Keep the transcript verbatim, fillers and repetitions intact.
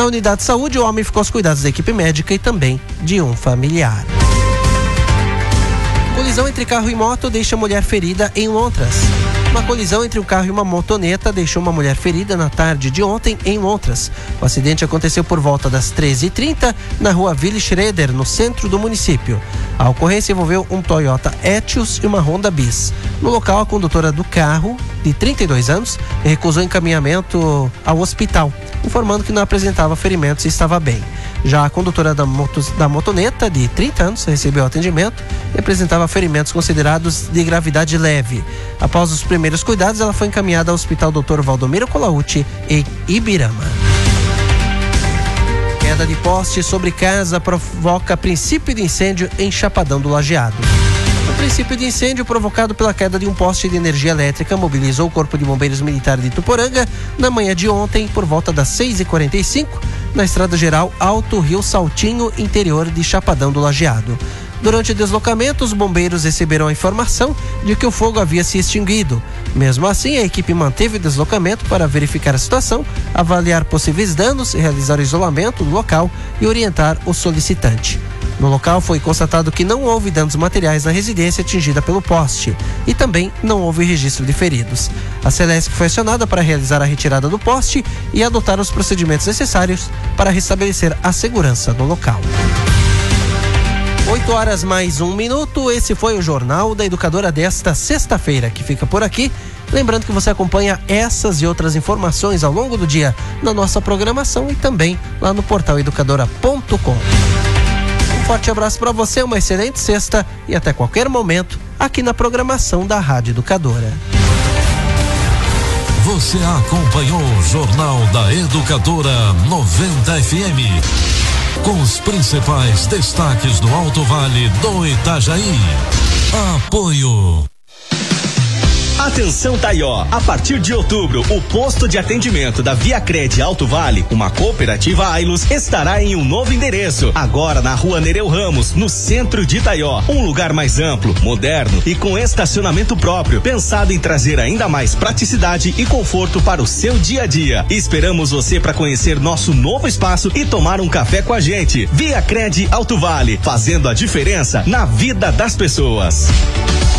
Na unidade de saúde, o homem ficou aos cuidados da equipe médica e também de um familiar. Colisão entre carro e moto deixa mulher ferida em Lontras. Uma colisão entre um carro e uma motoneta deixou uma mulher ferida na tarde de ontem em Lontras. O acidente aconteceu por volta das treze e trinta na rua Willy Schroeder, no centro do município. A ocorrência envolveu um Toyota Etios e uma Honda Bis. No local, a condutora do carro, de trinta e dois anos, recusou encaminhamento ao hospital, informando que não apresentava ferimentos e estava bem. Já a condutora da, moto, da motoneta, de trinta anos, recebeu atendimento e apresentava ferimentos considerados de gravidade leve. Após os primeiros cuidados, ela foi encaminhada ao Hospital doutor Valdomiro Colautti, em Ibirama. Queda de poste sobre casa provoca princípio de incêndio em Chapadão do Lajeado. O princípio de incêndio provocado pela queda de um poste de energia elétrica mobilizou o Corpo de Bombeiros Militar de Ituporanga na manhã de ontem, por volta das seis e quarenta e cinco, na Estrada Geral Alto Rio Saltinho, interior de Chapadão do Lajeado. Durante o deslocamento, os bombeiros receberam a informação de que o fogo havia se extinguido. Mesmo assim, a equipe manteve o deslocamento para verificar a situação, avaliar possíveis danos, realizar o isolamento do local e orientar o solicitante. No local foi constatado que não houve danos materiais na residência atingida pelo poste e também não houve registro de feridos. A Celesc foi acionada para realizar a retirada do poste e adotar os procedimentos necessários para restabelecer a segurança no local. oito horas mais um minuto, esse foi o Jornal da Educadora desta sexta-feira, que fica por aqui. Lembrando que você acompanha essas e outras informações ao longo do dia na nossa programação e também lá no portal educadora ponto com. Um forte abraço para você, uma excelente sexta e até qualquer momento aqui na programação da Rádio Educadora. Você acompanhou o Jornal da Educadora noventa F M. Com os principais destaques do Alto Vale do Itajaí. Apoio. Atenção Taió, a partir de outubro, o posto de atendimento da Viacred Alto Vale, uma cooperativa Ailos, estará em um novo endereço, agora na rua Nereu Ramos, no centro de Taió. Um lugar mais amplo, moderno e com estacionamento próprio, pensado em trazer ainda mais praticidade e conforto para o seu dia a dia. Esperamos você para conhecer nosso novo espaço e tomar um café com a gente. Viacred Alto Vale, fazendo a diferença na vida das pessoas.